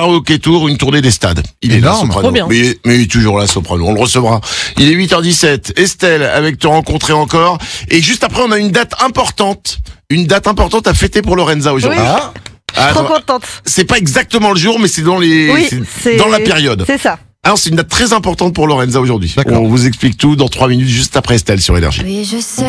karaoké tour, une tournée des stades. Il est là, Énorme. Soprano. Trop bien. Mais il est toujours là, Soprano. On le recevra. Il est 8h17. Estelle, avec Te rencontrer encore. Et juste après, on a une date importante. Une date importante à fêter pour Lorenza aujourd'hui. Oui. Ah, Ah, Trop attends, contente. c'est pas exactement le jour, mais c'est dans les, Oui, c'est dans la période. C'est ça. Alors, c'est une date très importante pour Lorenza aujourd'hui. D'accord. On vous explique tout dans 3 minutes, juste après Estelle sur Énergie. Oui, je sais.